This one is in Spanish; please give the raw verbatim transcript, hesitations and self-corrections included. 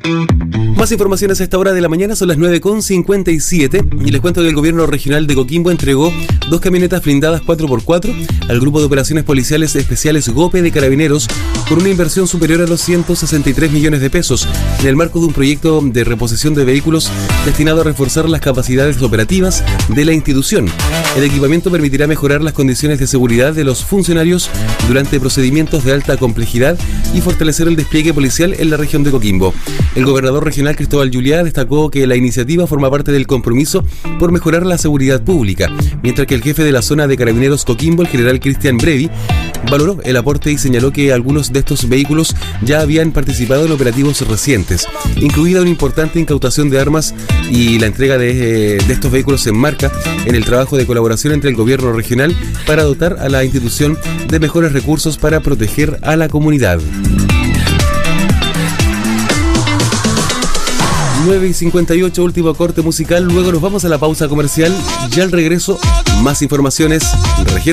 Más informaciones a esta hora de la mañana, son las nueve con cincuenta y siete y les cuento que el gobierno regional de Coquimbo entregó dos camionetas blindadas cuatro por cuatro al Grupo de Operaciones Policiales Especiales GOPE de Carabineros por una inversión superior a los ciento sesenta y tres millones de pesos en el marco de un proyecto de reposición de vehículos destinado a reforzar las capacidades operativas de la institución. El equipamiento permitirá mejorar las condiciones de seguridad de los funcionarios durante procedimientos de alta complejidad y fortalecer el despliegue policial en la región de Coquimbo. El gobernador regional Cristóbal Juliá destacó que la iniciativa forma parte del compromiso por mejorar la seguridad pública, mientras que el jefe de la zona de Carabineros Coquimbo, el general Cristian Brevi, valoró el aporte y señaló que algunos de estos vehículos ya habían participado en operativos recientes, incluida una importante incautación de armas y la entrega de, de estos vehículos se enmarca en el trabajo de colaboración entre el gobierno regional para dotar a la institución de mejores recursos para proteger a la comunidad. nueve y cincuenta y ocho, último corte musical, luego nos vamos a la pausa comercial y al regreso más informaciones regionales.